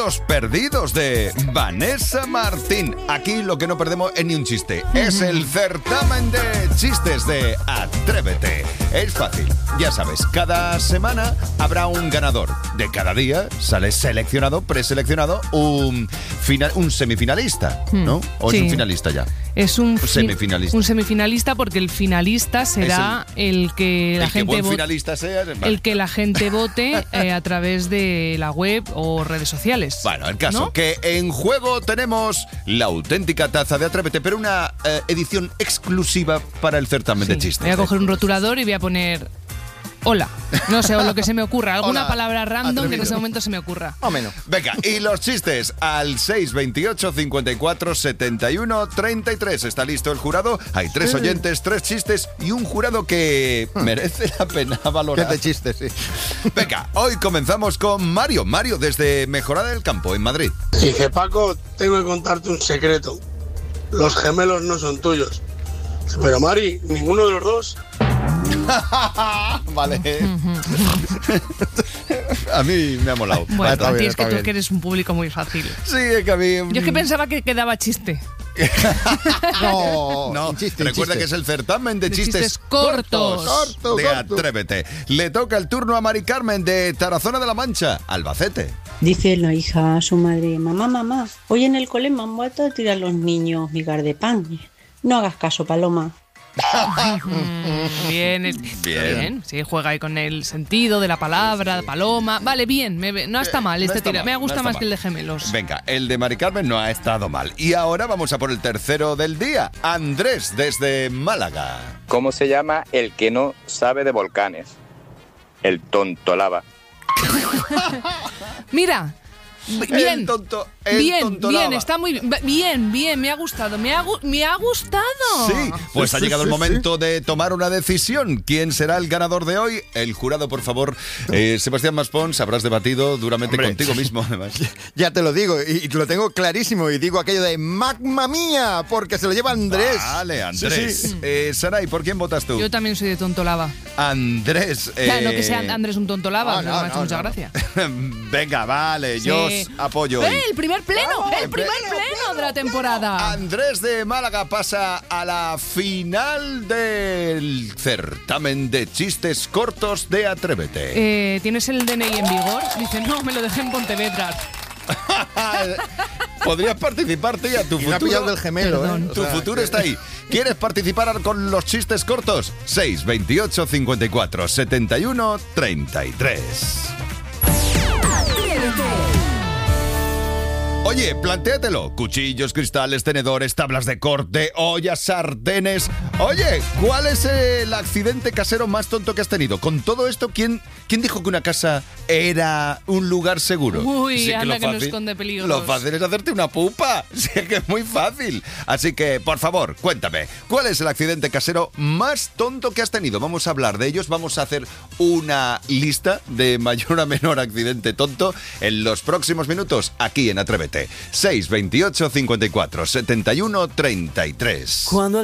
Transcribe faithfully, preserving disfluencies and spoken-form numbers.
Los perdidos de Vanessa Martín. Aquí lo que no perdemos es ni un chiste. Es el certamen de chistes de Atrévete. Es fácil, ya sabes, cada semana habrá un ganador. De cada día sale seleccionado, preseleccionado, un, final, un semifinalista, ¿no? ¿O sí. es un finalista ya? Es un, un semifinalista. Un semifinalista porque el finalista será el, el que la el gente que buen vote, finalista sea, vale. el que la gente vote eh, a través de la web o redes sociales. Bueno, el caso ¿no? que en juego tenemos la auténtica taza de Atrévete, pero una eh, edición exclusiva para el certamen Sí. de chistes. Voy a coger un rotulador y voy a poner hola. No sé, o lo que se me ocurra. Alguna Hola, palabra random atrevido. que en ese momento se me ocurra. Más o menos. Venga, y los chistes al seis veintiocho, cincuenta y cuatro, setenta y uno, treinta y tres. ¿Está listo el jurado? Hay tres oyentes, tres chistes y un jurado que merece la pena valorar. ¿Qué de chistes, sí? Venga, hoy comenzamos con Mario. Mario, desde Mejorada del Campo, en Madrid. Dice, Paco, tengo que contarte un secreto. Los gemelos no son tuyos. Pero Mari, ninguno de los dos. Vale. A mí me ha molado. Bueno, está a ti bien, es que está tú bien. que eres un público muy fácil. Sí, es que a mí... Yo es que pensaba que quedaba chiste. No, No, un chiste, un recuerda chiste. que es el certamen de, De chistes, chistes cortos. Corto, de corto. Atrévete. Le toca el turno a Mari Carmen de Tarazona de la Mancha, Albacete. Dice la hija a su madre, mamá, mamá, hoy en el cole me han vuelto a tirar los niños migar de pan. No hagas caso, Paloma. Mm, bien, es- Bien. bien. Sí, juega ahí con el sentido de la palabra, paloma. Vale, bien, me- no está mal No este está tira. mal, Me no gusta está más mal. que el de gemelos. Venga, el de Mari Carmen no ha estado mal. Y ahora vamos a por el tercero del día. Andrés, desde Málaga. ¿Cómo se llama el que no sabe de volcanes? El tontolava. Mira, b- bien. El tonto, el bien, tontolaba. bien, está muy bien. Bien, bien, me ha gustado. Me ha, gu- me ha gustado. Sí, pues Sí, ha sí, llegado sí, el momento de tomar una decisión. ¿Quién será el ganador de hoy? El jurado, por favor. Eh, Sebastián Maspons, habrás debatido duramente Hombre. contigo mismo, además. Ya te lo digo, y, y lo tengo clarísimo. Y digo aquello de ¡Magma mía! Porque se lo lleva Andrés. Vale, Andrés. Sí, sí. Eh, Saray, ¿por quién votas tú? Yo también soy de tontolava. Andrés. Ya, eh, no que sea Andrés un tontolava, no, no, no, me hace no, mucha no. gracia. Venga, vale, yo Sí. os apoyo hoy. ¡Eh, el primer pleno! Vamos, ¡El primer pleno, pleno de la temporada! Andrés de Málaga pasa a la final del certamen de chistes cortos de Atrévete. Eh, ¿Tienes el D N I en vigor? Dice, no, me lo dejé en Pontevedra. Podrías participar, tía. Tu Y me ha futuro, pillado del gemelo, Perdón. ¿eh? O tu sea, futuro que- está ahí. ¿Quieres participar con los chistes cortos? seis veintiocho, cincuenta y cuatro, setenta y uno, treinta y tres. Oye, plantéatelo. Cuchillos, cristales, tenedores, tablas de corte, ollas, sartenes. Oye, ¿cuál es el accidente casero más tonto que has tenido? Con todo esto, ¿quién, quién dijo que una casa era un lugar seguro? Uy, anda lo que no esconde peligros. Lo fácil es hacerte una pupa. Sí, que es muy fácil. Así que, por favor, cuéntame, ¿cuál es el accidente casero más tonto que has tenido? Vamos a hablar de ellos, vamos a hacer una lista de mayor a menor accidente tonto en los próximos minutos aquí en Atrévete. seis veintiocho, cincuenta y cuatro, setenta y uno, treinta y tres. Cuando